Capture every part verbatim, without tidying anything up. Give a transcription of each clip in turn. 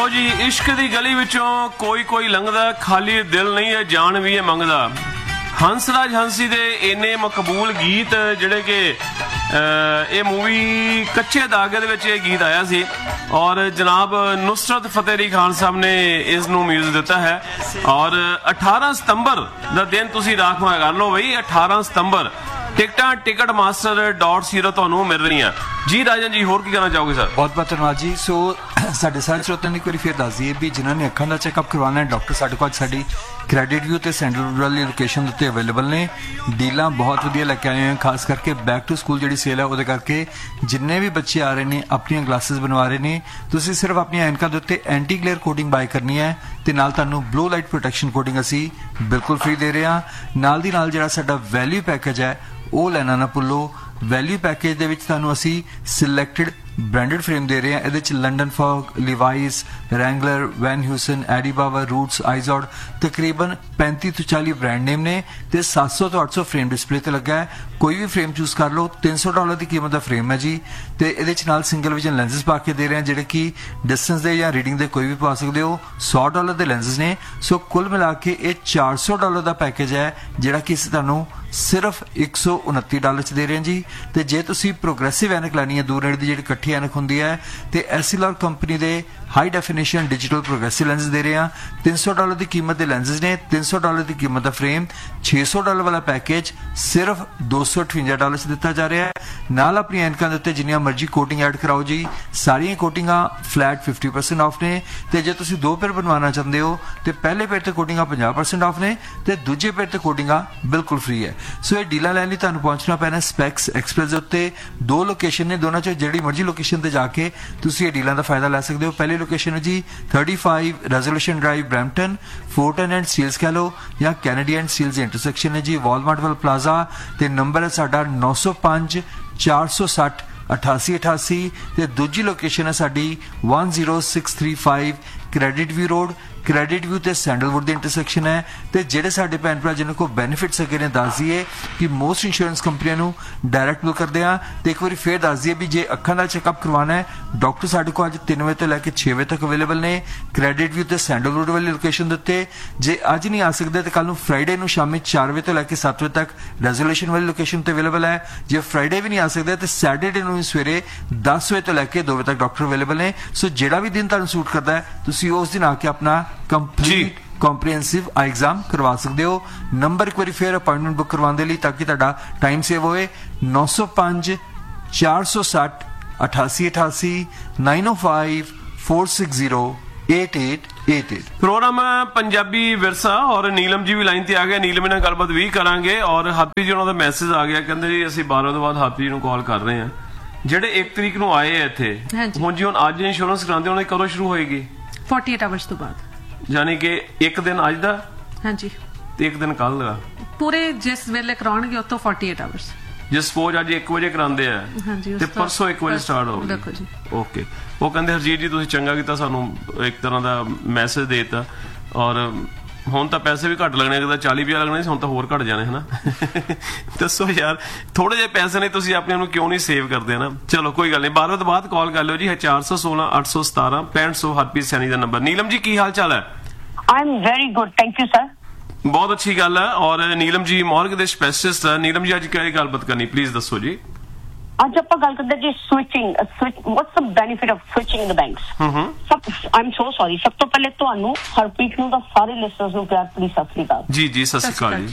ਲਓ ਜੀ, ਇਸ਼ਕ ਦੀ ਗਲੀ ਵਿੱਚੋਂ ਕੋਈ ਕੋਈ ਲੰਘਦਾ, ਖਾਲੀ ਦਿਲ ਨਹੀਂ ਹੈ ਜਾਨ ਵੀ ਇਹ ਮੰਗਦਾ। ਹੰਸਰਾਜ ਹੰਸੀ ਦੇ ਇੰਨੇ ਮਕਬੂਲ ਗੀਤ ਜਿਹੜੇ ਕਿ ਇਹ ਮੂਵੀ ਕੱਚੇ ਦਾਗੇ ਦੇ ਵਿੱਚ ਇਹ ਗੀਤ ਆਇਆ ਸੀ ਔਰ ਜਨਾਬ ਨੁਸਰਤ ਫਤਿਹ ਅਲੀ ਖਾਨ ਸਾਹਿਬ ਨੇ ਇਸ ਨੂੰ ਮਿਊਜ਼ਿਕ ਦਿੱਤਾ ਹੈ। ਔਰ ਅਠਾਰਾਂ ਸਤੰਬਰ ਦਾ ਦਿਨ ਤੁਸੀਂ ਰਾਖਵਾਂ ਕਰ ਲਓ ਬਈ, ਅਠਾਰਾਂ ਸਤੰਬਰ ਟਿਕਟਾਂ ਟਿਕਟ ਮਾਸਟਰ ਡਾਟ ਸੀਰੋ ਤੁਹਾਨੂੰ ਮਿਲ ਰਹੀਆਂ ਜੀ। ਰਾਜਨ ਜੀ ਹੋਰ ਕੀ ਕਹਿਣਾ ਚਾਹੋਗੇ ਸਰ? ਬਹੁਤ ਬਹੁਤ ਧੰਨਵਾਦ ਜੀ। ਸੋ ਸਾਡੇ ਸਾਰੇ ਸਰੋਤਿਆਂ ਨੂੰ ਇੱਕ ਵਾਰੀ ਫਿਰ ਦੱਸ ਦਈਏ ਵੀ ਜਿਨ੍ਹਾਂ ਨੇ ਅੱਖਾਂ ਦਾ ਚੈੱਕਅਪ ਕਰਵਾਉਣਾ ਹੈ, ਡਾਕਟਰ ਸਾਡੇ ਕੋਲ ਸਾਡੀ ਕ੍ਰੈਡਿਟ ਵਿਊ ਤੇ ਸੈਂਟਰਲ ਵਾਲੀ ਲੋਕੇਸ਼ਨ ਦੇ ਉੱਤੇ ਅਵੇਲੇਬਲ ਨੇ। ਡੀਲਾਂ ਬਹੁਤ ਵਧੀਆ ਲੈ ਕੇ ਆਏ ਹਾਂ, ਖਾਸ ਕਰਕੇ ਬੈਕ ਟੂ ਸਕੂਲ ਜਿਹੜੀ ਸੇਲ ਹੈ ਉਹਦੇ ਕਰਕੇ ਜਿੰਨੇ ਵੀ ਬੱਚੇ ਆ ਰਹੇ ਨੇ ਆਪਣੀਆਂ ਗਲਾਸਿਸ ਬਣਵਾ ਰਹੇ ਨੇ। ਤੁਸੀਂ ਸਿਰਫ ਆਪਣੀਆਂ ਐਨਕਾਂ ਦੇ ਉੱਤੇ ਐਂਟੀ ਗਲੇਅਰ ਕੋਟਿੰਗ ਬਾਏ ਕਰਨੀ ਹੈ ਤੇ ਨਾਲ ਤੁਹਾਨੂੰ ਬਲੂ ਲਾਈਟ ਪ੍ਰੋਟੈਕਸ਼ਨ ਕੋਟਿੰਗ ਅਸੀਂ ਬਿਲਕੁਲ ਫ੍ਰੀ ਦੇ ਰਹੇ ਹਾਂ। ਨਾਲ ਦੀ ਨਾਲ ਜਿਹੜਾ ਸਾਡਾ ਵੈਲਿਊ ਪੈਕੇਜ ਹੈ ਉਹ ਲੈਣਾ ਨਾ ਭੁੱਲੋ। ਵੈਲਿਊ ਪੈਕੇਜ ਦੇ ਵਿੱਚ ਤੁਹਾਨੂੰ ਅਸੀਂ ਸਿਲੈਕਟਡ ਬ੍ਰਾਂਡਡ ਫਰੇਮ ਦੇ ਰਹੇ ਹਾਂ। ਇਹਦੇ ਚ London fog, ਲਿਵਾਈਸ, Wrangler, van ਹਿਊਸਨ, ਐਡੀਬਾਵਾ, roots, ਆਈਜ਼ੋਡ ਤਕਰੀਬਨ ਪੈਂਤੀ ਤੋਂ ਚਾਲੀ ਬ੍ਰਾਂਡ ਨੇਮ ਨੇ ਤੇ ਸੱਤ ਸੌ ਤੋਂ ਅੱਠ ਸੌ ਫਰੇਮ ਡਿਸਪਲੇ ਤੇ ਲੱਗਾ ਹੈ। ਕੋਈ ਵੀ ਫਰੇਮ ਚੂਜ਼ ਕਰ ਲਓ। ਤਿੰਨ ਸੌ ਡਾਲਰ ਦੀ ਕੀਮਤ ਦਾ ਫਰੇਮ ਹੈ ਜੀ ਤੇ ਇਹਦੇ ਚ ਨਾਲ ਸਿੰਗਲ ਵਿਜ਼ਨ ਲੈਂਸਿਸ ਪਾ ਕੇ ਦੇ ਰਹੇ ਹਾਂ ਜਿਹੜੇ ਕਿ ਡਿਸਟੈਂਸ ਦੇ ਜਾਂ ਰੀਡਿੰਗ ਦੇ ਕੋਈ ਵੀ ਪਾ ਸਕਦੇ ਹੋ। ਸੌ ਡਾਲਰ ਦੇ ਲੈਂਸਿਸ ਨੇ। ਸੋ ਕੁੱਲ ਮਿਲਾ ਕੇ ਇਹ ਚਾਰ ਸੌ ਡਾਲਰ ਦਾ ਪੈਕੇਜ ਹੈ ਜਿਹੜਾ ਕਿ ਅਸੀਂ ਤੁਹਾਨੂੰ ਸਿਰਫ ਇੱਕ ਸੌ ਉਨੱਤੀ ਡਾਲਰ ਚ ਦੇ ਰਹੇ ਹਾਂ ਜੀ। ਤੇ ਜੇ ਤੁਸੀਂ ਪ੍ਰੋਗਰੈਸਿਵ ਐਨਕ ਲੈਣੀ ਹੈ, ਦੂਰ ਨੇੜੇ ਦੀ ਜਿਹੜੀ ਇਕੱਠੀ ਐਨਕ ਹੁੰਦੀ ਹੈ, ਤੇ ਐਸੀਲਰ ਕੰਪਨੀ ਦੇ high definition digital progressive lens ਦੇ ਰਹੇ ਹਾਂ। ਤਿੰਨ ਸੌ ਡਾਲਰ ਦੀ ਕੀਮਤ ਦੇ ਲੈਂਸਿਸ ਨੇ, ਤਿੰਨ ਸੌ ਡਾਲਰ ਦੀ ਕੀਮਤ ਦਾ ਫਰੇਮ। ਛੇ ਸੌ ਡਾਲਰ ਵਾਲਾ ਪੈਕੇਜ ਸਿਰਫ ਦੋ ਸੌ ਅਠਵੰਜਾ ਡਾਲਰ ਚ ਦਿੱਤਾ ਜਾ ਰਿਹਾ ਹੈ। ਨਾਲ ਆਪਣੀ ਐਨਕਾਂ ਦੇ ਉੱਤੇ ਜਿੰਨੀਆਂ ਮਰਜ਼ੀ ਕੋਟਿੰਗ ਐਡ ਕਰਾਓ ਜੀ, ਸਾਰੀਆਂ ਕੋਟਿੰਗਾਂ ਫਲੈਟ ਫਿਫਟੀ ਪਰਸੈਂਟ ਆਫ ਨੇ। ਤੇ ਜੇ ਤੁਸੀਂ ਦੋ ਪੇਰ ਬਣਵਾਉਣਾ ਚਾਹੁੰਦੇ ਹੋ ਤੇ ਪਹਿਲੇ ਪੇਰ ਤੇ ਕੋਟਿੰਗਾਂ ਪੰਜਾਹ ਪਰਸੈਂਟ ਆਫ ਨੇ ਤੇ ਦੂਜੇ ਪੇਰ ਤੇ ਕੋਟਿੰਗਾਂ ਬਿਲਕੁਲ ਫ੍ਰੀ ਹੈ। ਸੋ ਇਹ ਡੀਲਾਂ ਲੈਣ ਲਈ ਤੁਹਾਨੂੰ ਪਹੁੰਚਣਾ ਪੈਣਾ ਸਪੈਕਸ ਐਕਸਪ੍ਰੈਸ ਦੇ ਉੱਤੇ। ਦੋ ਲੋਕੇਸ਼ਨ ਨੇ, ਦੋਨਾਂ ਚੋਂ ਜਿਹੜੀ ਮਰਜ਼ੀ ਲੋਕੇਸ਼ਨ ਤੇ ਜਾ ਕੇ ਤੁਸੀਂ ਇਹ ਡੀਲਾਂ ਦਾ ਫਾਇਦਾ ਲੈ ਸਕਦੇ ਹੋ। ਪਹਿਲੀ ਲੋਕੇਸ਼ਨ ਹੈ ਜੀ thirty five resolution drive Brampton, ਫੋਰਟਨ and seals ਕਹਿ ਲਓ ਜਾਂ ਕੈਨੇਡੀ ਐਂਡ ਸੀਲਸ ਇੰਟਰਸੈਕਸ਼ਨ ਹੈ ਜੀ ਵਾਲਮਾਰਟ ਵਾਲ ਪਲਾਜ਼ਾ ਤੇ ਨੰਬਰ ਹੈ ਸਾਡਾ ਨੌ ਸੌ ਪੰਜ ਚਾਰ ਸੌ ਸੱਠ ਅਠਾਸੀ ਅਠਾਸੀ ਤੇ ਦੂਜੀ ਲੋਕੇਸ਼ਨ ਹੈ ਸਾਡੀ ਇੱਕ ਜ਼ੀਰੋ ਛੇ ਤਿੰਨ ਪੰਜ credit view road, credit view ਤੇ ਸੈਂਡਲਵੁੱਡ ਦੇ ਇੰਟਰਸੈਕਸ਼ਨ ਹੈ। ਤੇ ਜਿਹੜੇ ਸਾਡੇ ਭੈਣ ਭਰਾ ਜਿਹਨਾਂ ਕੋਲ ਬੈਨੀਫਿਟਸ ਹੈਗੇ ਨੇ ਦੱਸ ਦਈਏ ਕਿ ਮੋਸਟ ਇੰਸ਼ੋਰੈਂਸ ਕੰਪਨੀਆਂ ਨੂੰ ਡਾਇਰੈਕਟ ਬਿਲ ਕਰਦੇ ਆ। ਤੇ ਇੱਕ ਵਾਰੀ ਫੇਰ ਦੱਸ ਦਈਏ ਵੀ ਜੇ ਅੱਖਾਂ ਦਾ ਚੈੱਕਅਪ ਕਰਵਾਉਣਾ ਹੈ, ਡਾਕਟਰ ਸਾਡੇ ਕੋਲ ਅੱਜ ਤਿੰਨ ਵਜੇ ਤੋਂ ਲੈ ਕੇ ਛੇ ਵਜੇ ਤੱਕ ਅਵੇਲੇਬਲ ਨੇ ਕ੍ਰੈਡਿਟ ਵਿਊ ਤੇ ਸੈਂਡਲਵੁੱਡ ਵਾਲੀ ਲੋਕੇਸ਼ਨ ਦੇ ਉੱਤੇ। ਜੇ ਅੱਜ ਨਹੀਂ ਆ ਸਕਦੇ ਤੇ ਕੱਲ ਨੂੰ ਫਰਾਈਡੇ ਨੂੰ ਸ਼ਾਮੀ ਚਾਰ ਵਜੇ ਤੋਂ ਲੈ ਕੇ ਸੱਤ ਵਜੇ ਤੱਕ ਰੈਜ਼ੋਲੂਸ਼ਨ ਵਾਲੀ ਲੋਕੇਸ਼ਨ ਤੇ ਅਵੇਲੇਬਲ ਹੈ। ਜੇ ਫਰਾਈਡੇ ਵੀ ਨਹੀਂ ਆ ਸਕਦੇ ਤੇ ਸੈਟਰਡੇ ਨੂੰ ਸਵੇਰੇ ਦਸ ਵਜੇ ਤੋਂ ਲੈ ਕੇ ਦੋ ਵਜੇ ਤੱਕ ਡਾਕਟਰ ਅਵੇਲੇਬਲ ਨੇ। ਸੋ ਜਿਹੜਾ ਵੀ ਦਿਨ ਤੁਹਾਨੂੰ ਸੂਟ ਕਰਦਾ ਹੈ ਤੁਸੀਂ ਉਸ ਦਿਨ ਆ ਕੇ ਆਪਣਾ ਕੰਪਲੀਟ ਕੰਪਰੀਹੈਂਸਿਵ ਆਈ ਐਗਜ਼ਾਮ ਕਰਵਾ ਸਕਦੇ ਹੋ। ਨੰਬਰ ਇੱਕ ਵਾਰੀ ਫੇਰ ਅਪਾਇੰਟਮੈਂਟ ਬੁੱਕ ਕਰਵਾਉਣ ਦੇ ਲਈ ਤਾਂ ਕਿ ਤੁਹਾਡਾ ਟਾਈਮ ਸੇਵ ਹੋਵੇ। ਨੌ ਸੌ ਪੰਜ ਚਾਰ ਸੌ ਸੱਠ ਅਠਾਸੀ ਅਠਾਸੀ ਨਾਈਨ ਓ five four six zero eight eight eight eight. Programme Punjabi ਵਿਰਸਾ ਔਰ ਨੀਲਮ ਜੀ ਵੀ ਲਾਈਨ ਤੇ ਆ ਗਏ। ਨੀਲਮ ਨਾਲ ਗੱਲਬਾਤ ਵੀ ਕਰਾਂਗੇ ਔਰ ਹਰਪ੍ਰੀਤ ਜੀ ਉਹਨਾਂ ਦਾ ਮੈਸੇਜ ਆ ਗਿਆ, ਕਹਿੰਦੇ ਜੀ ਅਸੀਂ ਬਾਰਾਂ ਤੋਂ ਬਾਅਦ ਹਰਪ੍ਰੀਤ ਨੂੰ ਕਾਲ ਕਰ ਰਹੇ ਹਾਂ ਜਿਹੜੇ ਇੱਕ ਤਰੀਕ ਨੂੰ ਆਏ ਆ ਇੱਥੇ। ਹੁਣ ਜੀ ਹੁਣ ਅੱਜ ਇੰਸ਼ੋਰੈਂਸ ਕਰਾਉਂਦੇ ਉਹਨਾਂ ਦੀ ਕਦੋਂ ਸ਼ੁਰੂ ਹੋਏਗੀ? ਅੜਤਾਲੀ ਆਵਰਸ ਤੋਂ ਬਾਅਦ, ਯਾਨੀ ਕਿ ਇੱਕ ਦਿਨ ਅੱਜ ਦਾ ਹਾਂਜੀ ਤੇ ਇੱਕ ਦਿਨ ਕੱਲ ਦਾ ਪੂਰੇ ਜਿਸ ਵੇਲੇ ਕਰਾਉਣਗੇ ਉਤੋਂ ਅੜਤਾਲੀ ਆਵਰਸ। ਜੇ ਸਪੋਜ਼ ਅੱਜ ਇੱਕ ਵਜੇ ਕਰਾਉਂਦੇ ਆ ਤੇ ਪਰਸੋਂ ਇੱਕ ਵਜੇ ਸਟਾਰਟ ਹੋਊਗੀ। ਦੇਖੋ ਜੀ ਓਕੇ। ਉਹ ਕਹਿੰਦੇ ਹਰਜੀਤ ਜੀ ਤੁਸੀਂ ਚੰਗਾ ਕੀਤਾ ਸਾਨੂੰ ਇੱਕ ਤਰ੍ਹਾਂ ਦਾ ਮੈਸੇਜ ਦੇ ਦਿੱਤਾ ਔਰ ਹੁਣ ਤਾਂ ਪੈਸੇ ਵੀ ਘੱਟ ਲੱਗਣੇ, ਕਿਦਾ ਚਾਲੀ ਹਜ਼ਾਰ ਲੱਗਣੇ ਸੀ ਹੁਣ ਤਾਂ ਹੋਰ ਘੱਟ ਜਾਣੇ ਹਨਾ। ਦੱਸੋ ਯਾਰ ਥੋੜੇ ਜਿਹੇ ਪੈਸੇ ਨੇ ਤੁਸੀਂ ਆਪਣੇ ਨੂੰ ਕਿਉਂ ਨਹੀਂ ਸੇਵ ਕਰਦੇ ਹਨਾ। ਚਲੋ ਕੋਈ ਗੱਲ ਨਹੀਂ, ਬਾਰਾਂ ਤੋਂ ਬਾਅਦ ਕਾਲ ਕਰ ਲਿਓ ਜੀ। ਚਾਰ ਸੌ ਸੋਲਾਂ ਅੱਠ ਸੌ ਸਤਾਰਾਂ ਪੈਂਹਠ ਸੌ ਹਰਪ੍ਰੀਤ ਸੈਣੀ ਦਾ ਨੰਬਰ। ਨੀਲਮ ਜੀ ਕੀ ਹਾਲ ਚਾਲ ਹੈ? I am very good, thank you sir। ਬਹੁਤ ਅੱਛੀ ਗੱਲ ਹੈ। ਔਰ ਨੀਲਮ ਜੀ ਮੌਰਗ ਦੇ ਸਪੈਸ਼ਲਿਸਟ ਹੈ। ਨੀਲਮ ਜੀ ਅੱਜ ਕਿਹੜੀ ਗੱਲਬਾਤ ਕਰਨੀ ਪਲੀਜ਼ ਦੱਸੋ ਜੀ। ਅੱਜ ਆਪਾਂ ਗੱਲ ਕਰਦੇ ਜੀ switching. What's the benefit of switching in the banks. ਸਭ ਆਈ ਐਮ ਸੋ ਸੌਰੀ, ਸਭ ਤੋਂ ਪਹਿਲੇ ਤੁਹਾਨੂੰ ਹਰਪ੍ਰੀਤ ਨੂੰ ਦਾ ਸਾਰੇ ਲਿਸਨਰਸ ਨੂੰ ਪਿਆਰ ਭਰੀ ਸਤਿ ਸ੍ਰੀ ਅਕਾਲ ਜੀ। ਜੀ ਸਤਿ ਸ੍ਰੀ ਅਕਾਲ ਜੀ।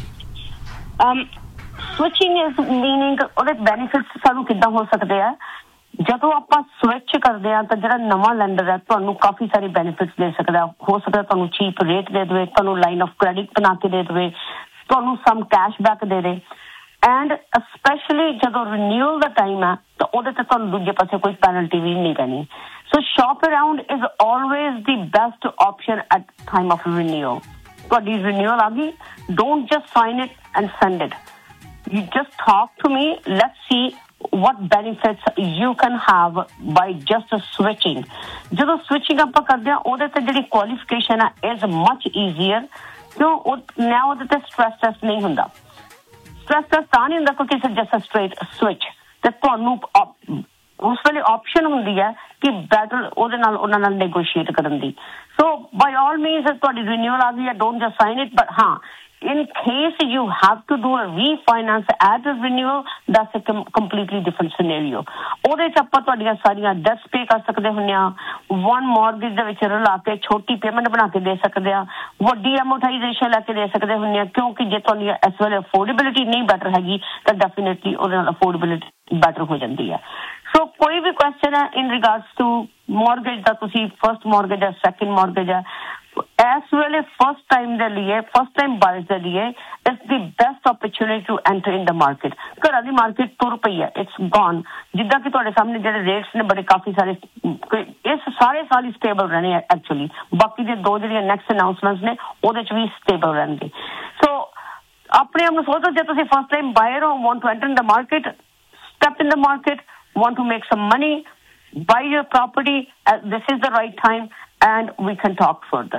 ਅਮ ਸਵਿਚਿੰਗ ਇਜ਼ ਮੀਨਿੰਗ ਉਹਦੇ ਬੈਨੀਫਿਟਸ ਸਾਨੂੰ ਕਿੱਦਾਂ ਹੋ ਸਕਦੇ ਆ? ਜਦੋਂ ਆਪਾਂ ਸਵਿਚ ਕਰਦੇ ਆ ਤਾਂ ਜਿਹੜਾ ਨਵਾਂ ਲੈਂਡਰ ਹੈ ਤੁਹਾਨੂੰ ਕਾਫੀ ਸਾਰੇ ਬੈਨੀਫਿਟਸ ਦੇ ਸਕਦਾ। ਹੋ ਸਕਦਾ ਤੁਹਾਨੂੰ ਚੀਪ ਰੇਟ ਦੇ ਦੇਵੇ, ਤੁਹਾਨੂੰ ਲਾਈਨ ਆਫ ਕ੍ਰੈਡਿਟ ਬਣਾ ਕੇ ਦੇ ਦੇਵੇ, ਤੁਹਾਨੂੰ ਸਮ ਕੈਸ਼ ਬੈਕ ਦੇ ਦੇ। ਐਂਡ ਸਪੈਸ਼ਲੀ ਜਦੋਂ ਰਿਨਿਊਅਲ ਦਾ ਟਾਈਮ ਹੈ ਤਾਂ ਉਹਦੇ ਤੇ ਤੁਹਾਨੂੰ ਦੂਜੇ ਪਾਸੇ ਕੋਈ ਪੈਨਲਟੀ ਵੀ ਨਹੀਂ ਪੈਣੀ। ਸੋ shop around is always the best option at time of renewal. ਤੁਹਾਡੀ ਰਿਨਿਊਅਲ ਆ ਗਈ, don't just sign it and sand it. You just talk to me, let's see what benefits you can have by just switching। ਜਦੋਂ switching ਆਪਾਂ ਕਰਦੇ ਹਾਂ ਉਹਦੇ ਤੇ ਜਿਹੜੀ qualification ਹੈ is much easier ਕਿਉਂ ਨਾ ਉਹਦੇ ਤੇ stress test ਨਹੀਂ ਹੁੰਦਾ। stress test ਤਾਂ ਨਹੀਂ ਹੁੰਦਾ ਕਿਉਂਕਿ it's just a straight switch ਤੇ ਤੁਹਾਨੂੰ ਉਸ ਵੇਲੇ ਆਪਸ਼ਨ ਹੁੰਦੀ ਹੈ ਕਿ ਬੈਟਰ ਉਹਦੇ ਨਾਲ ਉਹਨਾਂ ਨਾਲ ਨੈਗੋਸ਼ੀਏਟ ਕਰਨ ਦੀ। ਸੋ ਬਾਈ ਆਲ ਮੀਨਸ ਤੁਹਾਡੀ ਰੀਨਿਊਅਲ ਆ ਗਈ ਹੈ, don't just sign it, but ਹਾਂ in case you have to do a refinance at a renewal, that's a com- completely different scenario. ਉਹਦੇ ਚ ਆਪਾਂ ਤੁਹਾਡੀਆਂ ਸਾਰੀਆਂ debts pay ਕਰ ਸਕਦੇ ਹੁੰਦੇ ਆ, one mortgage ਦੇ ਵਿੱਚ ਰਲਾ ਕੇ ਛੋਟੀ ਪੇਮੈਂਟ ਬਣਾ ਕੇ ਦੇ ਸਕਦੇ ਆ, ਵੱਡੀ amortization ਲੈ ਕੇ ਦੇ ਸਕਦੇ ਹੁੰਦੇ ਆ, ਕਿਉਂਕਿ ਜੇ ਤੁਹਾਡੀ ਇਸ ਵੇਲੇ ਅਫੋਰਡੇਬਿਲਿਟੀ ਨਹੀਂ ਬੈਟਰ ਹੈਗੀ ਤਾਂ ਡੈਫੀਨੇਟਲੀ ਉਹਦੇ ਨਾਲ ਅਫੋਰਡੇਬਿਲਿਟੀ ਬੈਟਰ ਹੋ ਜਾਂਦੀ ਹੈ। ਸੋ ਕੋਈ ਵੀ ਕੁਐਸਚਨ ਹੈ ਇਨ ਰਿਗਾਰਡਸ ਟੂ ਮੌਰਗੇਜ ਦਾ, ਤੁਸੀਂ ਫਰਸਟ ਮੌਰਗੇਜ ਹੈ, ਸੈਕੰਡ ਮੌਰਗੇਜ ਹੈ, ਇਸ ਵੇਲੇ ਫਸਟ ਟਾਈਮ ਦੇ ਲਈ ਫਸਟ ਟਾਈਮ ਬਾਇਰਸ ਦੇ ਲਈ it's the best opportunity to enter in the market. ਘਰਾਂ ਦੀ ਮਾਰਕੀਟ ਤੁਰ ਪਈ ਹੈ, ਇਟਸ ਗੋਨ। ਜਿੱਦਾਂ ਕਿ ਤੁਹਾਡੇ ਸਾਹਮਣੇ ਜਿਹੜੇ ਰੇਟਸ ਨੇ ਬੜੇ ਕਾਫੀ ਸਾਰੇ ਇਸ ਸਾਰੇ ਸਾਲ ਹੀ ਸਟੇਬਲ ਰਹਿਣੇ ਆ ਐਕਚੁਅਲੀ, ਬਾਕੀ ਦੇ ਦੋ ਜਿਹੜੀਆਂ ਨੈਕਸਟ ਅਨਾਉਂਸਮੈਂਟਸ ਨੇ ਉਹਦੇ ਚ ਵੀ ਸਟੇਬਲ ਰਹਿਣਗੇ। ਸੋ ਆਪਣੇ ਆਪ ਨੂੰ ਸੋਚੋ, ਜੇ ਤੁਸੀਂ ਫਸਟ ਟਾਈਮ ਬਾਇਰ ਹੋ, want to enter in the market, step in the market, want to make some money, buy your property, uh, this is the right time and we can talk further.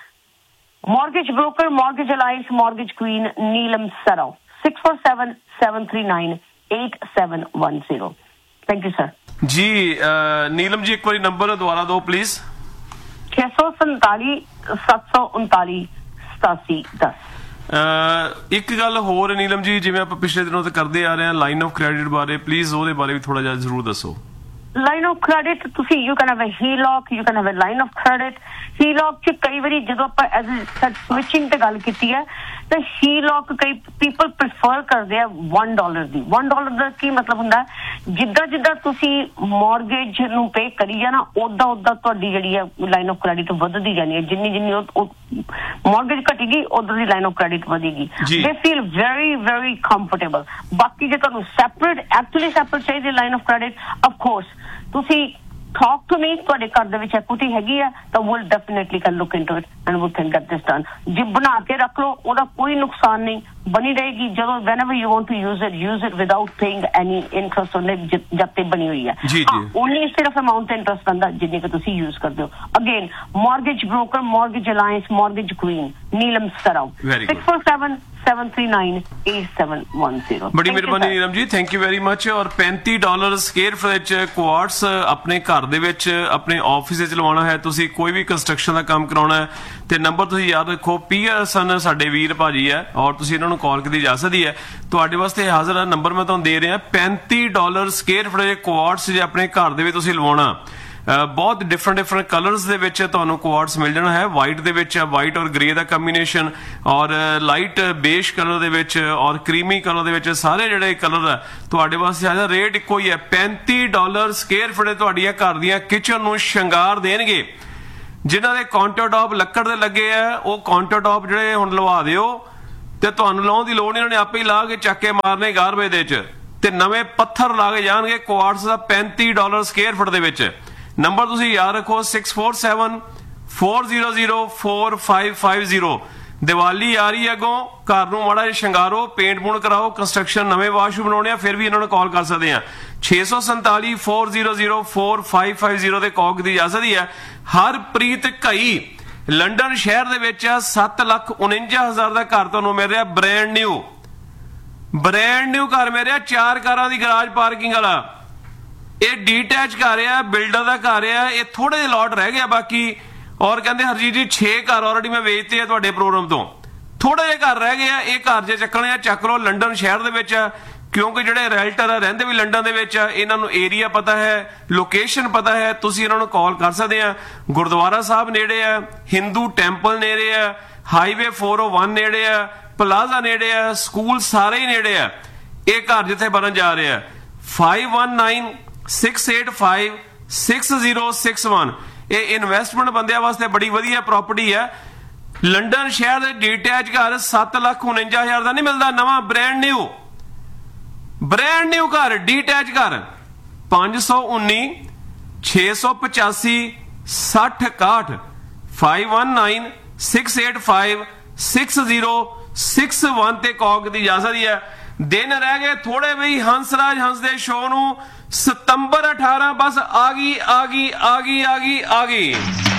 Mortgage broker, Mortgage Alliance, Mortgage Queen, Neelam Sarao, six four seven, seven three nine, eight seven one zero. Thank you, sir. जी नीलम जी एक बार number दोबारा दो please. छह सौ संतालीस सत्त सौ उनतालीस सतासी दस। ਇੱਕ ਗੱਲ ਹੋਰ ਨੀਲਮ ਜੀ, ਜਿਵੇਂ ਆਪਾਂ ਪਿਛਲੇ ਦਿਨੋਂ ਤੋਂ ਕਰਦੇ ਆ ਰਹੇ ਹਾਂ ਲਾਈਨ ਆਫ ਕ੍ਰੈਡਿਟ ਬਾਰੇ, ਪਲੀਜ਼ ਉਹਦੇ ਬਾਰੇ ਵੀ ਥੋੜਾ ਜਿਹਾ ਜ਼ਰੂਰ ਦੱਸੋ। ਲਾਈਨ ਆਫ ਕ੍ਰੈਡਿਟ ਤੁਸੀਂ you can have a ਹੀਲੌਕ, you can have a line of credit. ਹੀਲੌਕ ਚ ਕਈ ਵਾਰੀ ਜਦੋਂ ਆਪਾਂ ਐਜ਼ ਸਵਿਚਿੰਗ ਤੇ ਗੱਲ ਕੀਤੀ ਹੈ ਤਾਂ ਹੀਲੌਕ ਕਈ ਪੀਪਲ ਪ੍ਰੀਫਰ ਕਰਦੇ ਆ one ਡਾਲਰ ਦੀ। one ਡਾਲਰ ਦਾ ਕੀ ਮਤਲਬ ਹੁੰਦਾ, ਜਿੱਦਾਂ ਜਿੱਦਾਂ ਤੁਸੀਂ ਮੌਰਗੇਜ ਨੂੰ ਪੇ ਕਰੀ ਜਾਣਾ ਉਦਾਂ ਉਦਾਂ ਤੁਹਾਡੀ ਜਿਹੜੀ ਹੈ ਲਾਈਨ ਆਫ ਕ੍ਰੈਡਿਟ ਵੱਧਦੀ ਜਾਣੀ ਹੈ। ਜਿੰਨੀ ਜਿੰਨੀ ਉਹ ਮੌਰਗੇਜ ਘਟੇਗੀ ਉਧਰ ਦੀ ਲਾਈਨ ਆਫ ਕ੍ਰੈਡਿਟ ਵਧੇਗੀ। ਦੇ ਫੀਲ ਵੈਰੀ ਵੈਰੀ ਕੰਫਰਟੇਬਲ। ਬਾਕੀ ਜੇ ਤੁਹਾਨੂੰ ਸੈਪਰੇਟ ਐਕਚੁਅਲੀ ਸੈਪਰੇਟ ਚਾਹੀਦੀ line of credit, of course ਤੁਸੀਂ talk to me, ਤੁਹਾਡੇ ਘਰ ਦੇ ਵਿੱਚ equity ਹੈਗੀ ਆ ਤਾਂ we'll definitely can look into it and we can get this done. ਜੇ ਬਣਾ ਕੇ ਰੱਖ ਲਓ ਉਹਦਾ ਕੋਈ ਨੁਕਸਾਨ ਨਹੀਂ, ਬਣੀ ਰਹੇਗੀ। ਜਦੋਂ whenever you want to use it, use it without paying any interest on it ਜਦ ਤੇ ਬਣੀ ਹੋਈ ਹੈ। ਉਹਨੀ ਸਿਰਫ ਅਮਾਉਂਟ ਇੰਟਰਸਟ ਪੈਂਦਾ ਜਿੰਨੇ ਕਿ ਤੁਸੀਂ ਯੂਜ਼ ਕਰਦੇ ਹੋ। Again mortgage broker, mortgage alliance, mortgage Queen, Neelam Sarao, six four seven, seven three nine, eight seven one zero। ਬੜੀ ਮਿਹਰਬਾਨੀ Neelam ji, thank you very much. ਔਰ ਪੈਂਤੀ ਡਾਲਰ ਸਕੁਅਰ ਫੁੱਟ ਵਿੱਚ ਕੁਆਰਟਸ ਆਪਣੇ ਘਰ ਦੇ ਵਿੱਚ ਆਪਣੇ ਆਫਿਸ ਵਿੱਚ ਲਵਾਉਣਾ ਹੈ, ਤੁਸੀਂ ਕੋਈ ਵੀ ਕੰਸਟਰਕਸ਼ਨ ਦਾ ਕੰਮ ਕਰਾਉਣਾ ਹੈ ਤੇ ਨੰਬਰ ਤੁਸੀਂ ਯਾਦ ਰੱਖੋ, ਪੀਅਰਸਨ ਸਾਡੇ ਵੀਰ ਭਾਜੀ ਹੈ ਔਰ ਤੁਸੀਂ ਇਹਨਾਂ ਨੂੰ ਕਾਲ ਕੀਤੀ ਜਾ ਸਕਦੀ ਹੈ। ਤੁਹਾਡੇ ਵਾਸਤੇ ਹਾਜ਼ਰ ਹੈ ਨੰਬਰ ਮੈਂ ਤੁਹਾਨੂੰ ਦੇ ਰਿਹਾ, ਪੈਂਤੀ ਡਾਲਰ ਸਕੁਅਰ ਫੁੱਟ ਦੇ ਕੁਆਰਟਸ ਜੇ ਆਪਣੇ ਘਰ ਦੇ ਵਿੱਚ ਤੁਸੀਂ ਲਵਾਉਣਾ। ਬਹੁਤ ਡਿਫਰੈਂਟ ਡਿਫਰੈਂਟ ਕਲਰਸ ਦੇ ਵਿੱਚ ਤੁਹਾਨੂੰ ਕੁਆਰਟਸ ਮਿਲ ਜਾਣਾ ਹੈ। ਵਾਈਟ ਦੇ ਵਿੱਚ ਵਾਈਟ ਔਰ ਗ੍ਰੇ ਦਾ ਕੰਬੀਨੇਸ਼ਨ, ਔਰ ਲਾਈਟ ਬੇਜ ਕਲਰ ਦੇ ਵਿੱਚ ਔਰ ਕਰੀਮੀ ਕਲਰ ਦੇ ਵਿੱਚ, ਸਾਰੇ ਜਿਹੜੇ ਕਲਰ ਹੈ ਤੁਹਾਡੇ ਵਾਸਤੇ ਆ। ਰੇਟ ਇੱਕੋ ਹੀ ਹੈ, ਪੈਂਤੀ ਡਾਲਰ ਸਕੁਅਰ ਫੁੱਟ ਤੁਹਾਡੀਆਂ ਘਰ ਦੀਆਂ ਕਿਚਨ ਨੂੰ ਸ਼ਿੰਗਾਰ ਦੇਣਗੇ। ਜਿਨ੍ਹਾਂ ਦੇ ਕਾਊਂਟਰ ਟੌਪ ਲੱਕੜ ਦੇ ਲੱਗੇ ਆ ਉਹ ਕਾਊਂਟਰ ਟੌਪ ਜਿਹੜੇ ਹੁਣ ਲਵਾ ਦਿਓ ਤੇ ਤੁਹਾਨੂੰ ਲਾਉਣ ਦੀ ਲੋੜ ਨਹੀਂ, ਉਹਨਾਂ ਨੇ ਆਪੇ ਹੀ ਲਾ ਕੇ ਚੱਕ ਕੇ ਮਾਰਨੇ ਗਾਰਬੇਜ ਦੇ ਵਿੱਚ ਤੇ ਨਵੇਂ ਪੱਥਰ ਲਾ ਕੇ ਜਾਣਗੇ ਕੁਆਰਟਸ ਦਾ ਪੈਂਤੀ ਡਾਲਰ ਸਕੁਅਰ ਫੁੱਟ ਦੇ ਵਿੱਚ। ਨੰਬਰ ਤੁਸੀਂ ਯਾਦ ਰੱਖੋ, six four seven, four zero zero, four five five zero। Diwali ਆ ਰਹੀ ਹੈ ਅੱਗੋਂ, ਘਰ ਨੂੰ ਮਾੜਾ ਜਿਹਾ ਸ਼ਿੰਗਾਰੋ, ਪੇਂਟ ਪੂੰਟ ਕਰਾਓ, ਕੰਸਟਰਕਸ਼ਨ ਨਵੇਂ ਵਾਸ਼ਰੂਮ ਬਣਾਉਣੇ ਆ, ਫਿਰ ਵੀ ਇਹਨਾਂ ਨੂੰ ਕਾਲ ਕਰ ਸਕਦੇ ਆ। ਛੇ ਸੌ ਸੰਤਾਲੀ four zero zero, four five five zero ਤੇ ਕਾਲ ਕੀਤੀ ਜਾ ਸਕਦੀ ਹੈ। ਹਰਪ੍ਰੀਤ ਘਈ ਲੰਡਨ ਸ਼ਹਿਰ ਦੇ ਵਿੱਚ ਸੱਤ ਲੱਖ ਉਣੰਜਾ ਹਜ਼ਾਰ ਦਾ ਘਰ ਤੁਹਾਨੂੰ ਮਿਲ ਰਿਹਾ, ਬ੍ਰੈਂਡ ਨਿਊ ਬ੍ਰੈਂਡ ਨਿਊ ਘਰ ਮਿਲ ਰਿਹਾ, ਚਾਰ ਕਾਰਾਂ ਦੀ ਗਰਾਜ ਪਾਰਕਿੰਗ ਵਾਲਾ। ਇਹ ਡੀਟੈਚ ਘਰ ਆ, ਬਿਲਡਰ ਦਾ ਘਰ ਆ, ਇਹ ਥੋੜੇ ਜਿਹੇ ਲੋਟ ਰਹਿ ਗਿਆ ਬਾਕੀ। ਔਰ ਕਹਿੰਦੇ ਹਰਜੀਤ ਜੀ ਛੇ ਘਰ ਆਲਰੇਡੀ ਮੈਂ ਵੇਚਤੇ ਆ ਤੁਹਾਡੇ ਪ੍ਰੋਗਰਾਮ ਤੋਂ, ਥੋੜੇ ਜਿਹੇ ਘਰ ਰਹਿ ਗਏ ਆ। ਇਹ ਘਰ ਜੇ ਚੱਕਣੇ ਆ ਚੱਕ ਲਓ, ਲੰਡਨ ਸ਼ਹਿਰ ਦੇ ਵਿੱਚ ਆ, ਕਿਉਂਕਿ ਜਿਹੜੇ ਰੈਲਟਰ ਆ ਰਹਿੰਦੇ ਵੀ ਲੰਡਨ ਦੇ ਵਿੱਚ ਆ, ਇਹਨਾਂ ਨੂੰ ਏਰੀਆ ਪਤਾ ਹੈ, ਲੋਕੇਸ਼ਨ ਪਤਾ ਹੈ, ਤੁਸੀਂ ਇਹਨਾਂ ਨੂੰ ਕਾਲ ਕਰ ਸਕਦੇ ਆ। ਗੁਰਦੁਆਰਾ ਸਾਹਿਬ ਨੇੜੇ ਆ, ਹਿੰਦੂ ਟੈਂਪਲ ਨੇੜੇ ਆ, ਹਾਈਵੇ four oh one ਨੇੜੇ ਆ, ਪਲਾਜ਼ਾ ਨੇੜੇ ਆ, ਸਕੂਲ ਸਾਰੇ ਹੀ ਨੇੜੇ ਆ। ਇਹ ਘਰ ਜਿੱਥੇ ਬਣਨ ਜਾ ਰਿਹਾ five one nine, six eight five, six zero six one। ਇਹ ਇਨਵੈਸਟਮੈਂਟ ਬੰਦਿਆਂ ਵਾਸਤੇ ਬੜੀ ਵਧੀਆ ਪ੍ਰਾਪਰਟੀ ਹੈ। ਲੰਡਨ ਸ਼ਹਿਰ ਦੇ ਡੀਟੈਚ ਘਰ ਸੱਤ ਲੱਖ ਉਣੰਜਾ ਹਜ਼ਾਰ ਦਾ ਨਹੀਂ ਮਿਲਦਾ, ਨਵਾਂ ਬ੍ਰੈਂਡ ਨਿਊ ਬ੍ਰੈਂਡ ਨਿਊ ਘਰ ਡੀਟੈਚ ਘਰ ਪੰਜ ਸੌ ਉੱਨੀ ਛੇ ਸੌ ਪਚਾਸੀ ਸੱਠ ਇਕਾਹਠ five one nine, six eight five, six zero six one ਤੇ ਕਾਲ ਕੀਤੀ ਜਾ ਸਕਦੀ ਹੈ। ਦਿਨ ਰਹਿ ਗਏ ਥੋੜੇ ਵੀ ਹੰਸਰਾਜ ਹੰਸ ਦੇ ਸ਼ੋਅ ਨੂੰ, ਸਤੰਬਰ ਅਠਾਰਾਂ ਬਸ ਆ ਗਈ ਆ ਗਈ ਆ ਗਈ ਆ ਗਈ ਆ ਗਈ।